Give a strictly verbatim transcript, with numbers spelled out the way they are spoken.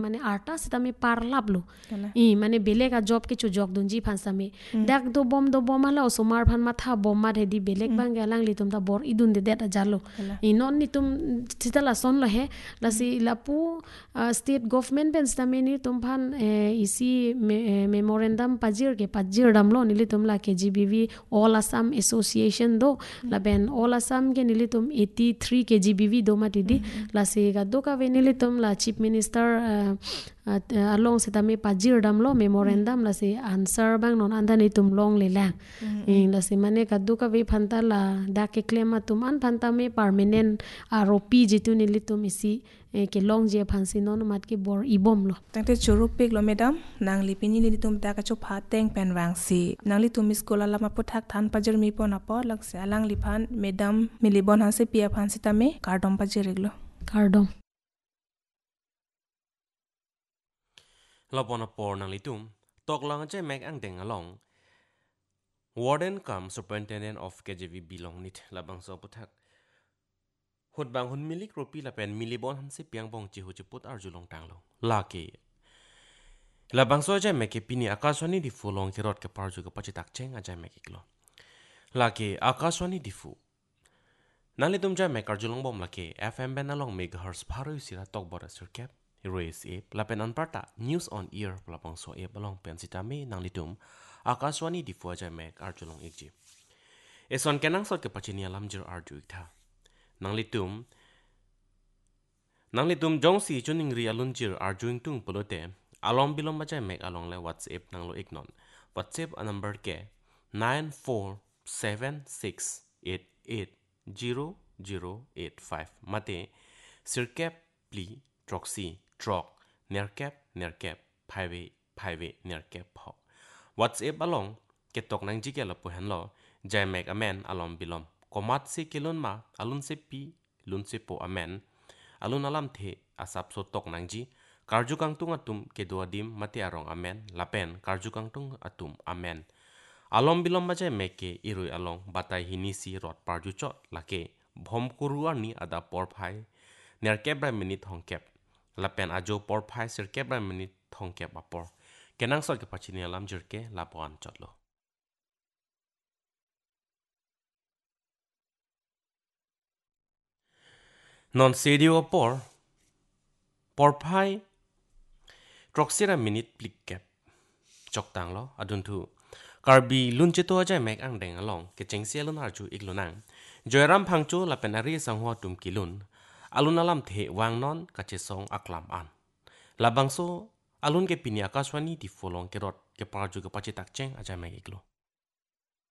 mane arta sitame parlab lo i mane belega job ke chu jok dunji phansame dak do bom do bom ala osomar phan matha bom ma redi beleg bang galang litum ta bor idun de det ajalo i non ni tum sitala son lo he la si lapu state government ben stame ni tum phan isi memorandum pajir ke pajir dam lo ni litum la K G B V all assam association do la ben all assam ke ni litum eighty-three K G B V do ma didi la si ga do ka ve ni litum la chief minister uh, uh, along setame pajir dam lo memorandum la si answer bang non andani tum long le lang in la si mane ka du ka ve phanta la da ke claim tum an phanta me permanent R O P jitu ni litum isi ke long je phansi non mat ke bor ibom lo tangte churu pek lo madam nang lipini li tum ta ka chu pha teng pen wang si nang li tum skola lama pothak than pajir mi pon apo lak se alang li phan madam milibon ha se pia phan sitame kardom pajir eglo kardom lobona por nang litum tok lang che mek ang deng along warden kam superintendent of K G V belong nit labang so pothak hut bang hun milik ropi la pen milibon han se piang bong chi hu chi put ar julong tang lo la ke la bang so ja me ke pini akaswani di fulong ke rot ke par ju ke pachi tak cheng a ja me ke klo la ke akaswani di fu nali tum ja me kar julong bom la ke F M ben along megahertz pharu sira tok bora sur cap raise e la pen an parta news on ear la bang so e balong pen sita me nang litum akaswani di fu ja me kar julong ekji eson kenang sot ke pachi ni alam jir ar ju tha nang litum nang litum jong si chuning ri alun jir arjuing tung polote alom bilom ma jai mek along le WhatsApp nang lo ignon WhatsApp a number ke nine four seven six eight eight zero zero eight five mate sirkep pli troxy trok nerkep nerkep phaiwe phaiwe nerkep pho WhatsApp along ke tok nang ji ke lo pu han lo jai mek amen alom bilom komat se kilon ma alun se pi lun se po amen alun alam the asap so tok nangji karju kangtung atum ke duadim mate arong amen lapen karju kangtung atum amen alom bilom baje meke irui along batai hinisi rot parju cho lake bhom kuruar ni ada por phai nerke bra minute hongkep lapen ajo por phai sirke bra minute hongkep apor kenang sol ke pachini alam jirke lapon chotlo non sedio por por phai troxira minute plik cap chok tang lo adun thu karbi lunche to ja mek ang deng along ke chengse lun har chu iglunang joyram phangchu la penari sangho tum kilun alun alam the wang non ka che song aklam an labangso alun ke pinia kaswani di folong ke rot ke parju ke pachi tak cheng aja mek iglo